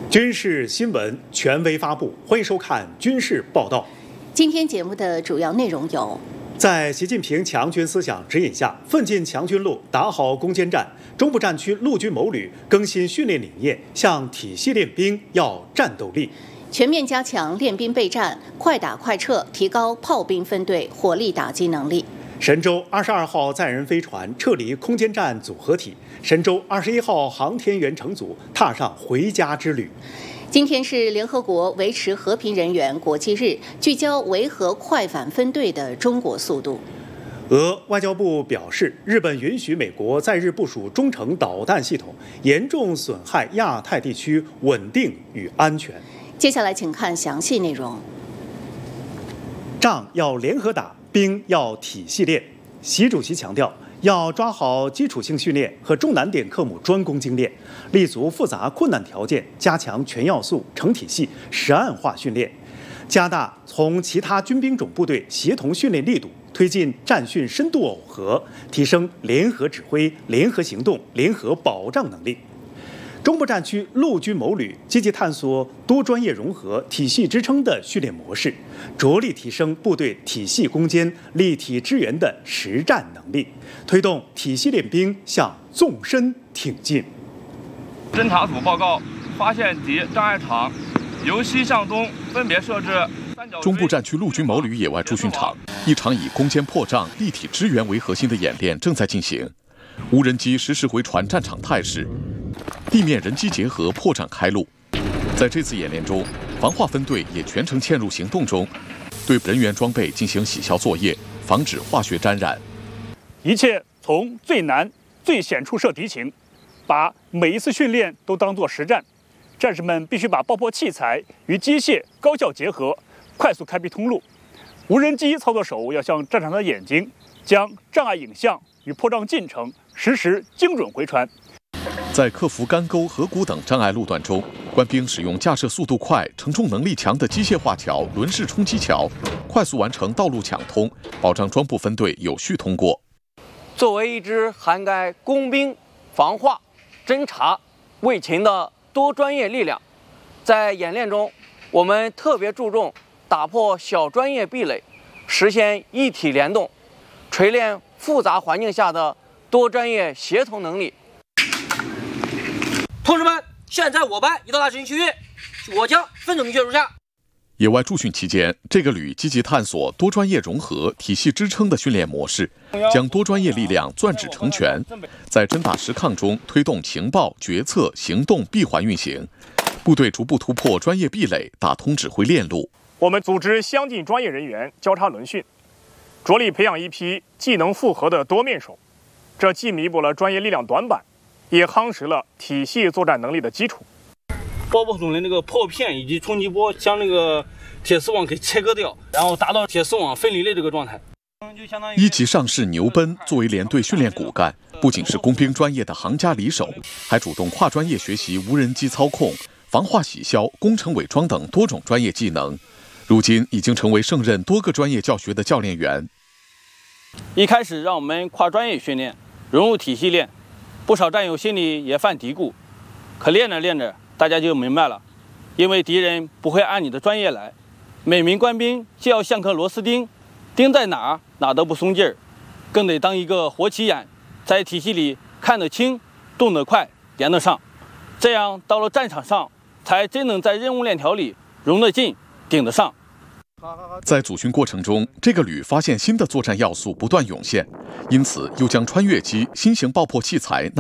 军事新闻权威发布，欢迎收看军事报道。 今天节目的主要内容有： 在习近平强军思想指引下，奋进强军路，打好攻坚战。中部战区陆军某旅更新训练理念，向体系练兵要战斗力。 全面加强练兵备战，快打快撤，提高炮兵分队火力打击能力。 神舟22号载人飞船撤离空间站组合体，神舟21号航天员乘组踏上回家之旅。 今天是联合国维持和平人员国际日，聚焦维和快反分队的中国速度。 俄外交部表示，日本允许美国在日部署中程导弹系统，严重损害亚太地区稳定与安全。 接下来请看详细内容。 仗要联合打，兵要体系练。习主席强调，要抓好基础性训练和中难点科目专攻精练，立足复杂困难条件，加强全要素、成体系、实案化训练，加大从其他军兵种部队协同训练力度，推进战训深度耦合，提升联合指挥、联合行动、联合保障能力。中部战区陆军某旅积极探索多专业融合、体系支撑的训练模式，着力提升部队体系攻坚、立体支援的实战能力，推动体系练兵向纵深挺进。 侦察组报告发现敌障碍场由西向东分别设置三角。 中部战区陆军某旅野外驻训场，一场以攻坚破障、立体支援为核心的演练正在进行，无人机实时回传战场态势。地面人机结合破绽开路，在这次演练中，防化分队也全程嵌入行动中，对人员装备进行洗消作业，防止化学沾染。 一切从最难、最险处设敌情，把每一次训练都当作实战。战士们必须把爆破器材与机械高效结合，快速开辟通路。无人机操作手要像战场的眼睛，将障碍影像与破障进程实时精准回传。 在克服干沟、河谷等障碍路段中，官兵使用架设速度快、承重能力强的机械化桥、轮式冲击桥，快速完成道路抢通，保障装部分队有序通过。 作为一支涵盖工兵、防化、侦察、卫勤的多专业力量，在演练中，我们特别注重打破小专业壁垒，实现一体联动，锤炼复杂环境下的多专业协同能力。 同志们，现在我班已到达执行区域，我将分组明确如下。 野外驻训期间，这个旅积极探索多专业融合、体系支撑的训练模式，将多专业力量攥指成拳，在真打实抗中推动情报、决策、行动闭环运行，部队逐步突破专业壁垒，打通指挥链路。 我们组织相近专业人员交叉轮训，着力培养一批技能复合的多面手，这既弥补了专业力量短板，也夯实了体系作战能力的基础。 爆破筒的那个破片以及冲击波将那个铁丝网给切割掉，然后达到铁丝网分离的这个状态。 一级上士牛奔作为连队训练骨干，不仅是工兵专业的行家里手，还主动跨专业学习无人机操控、防化洗消、工程伪装等多种专业技能。如今已经成为胜任多个专业教学的教练员。 一开始让我们跨专业训练，融入体系练，不少战友心里也犯嘀咕，可练着练着，大家就明白了，因为敌人不会按你的专业来，每名官兵就要像颗螺丝钉，钉在哪都不松劲儿，更得当一个活起眼，在体系里看得清、动得快、连得上，这样到了战场上，才真能在任务链条里融得进、顶得上。 在组训过程中，这个旅发现新的作战要素不断涌现，因此又将穿越机、新型爆破器材纳